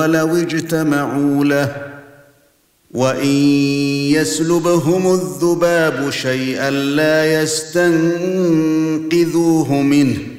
ولو اجتمعوا له وإن يسلبهم الذباب شيئا لا يستنقذوه منه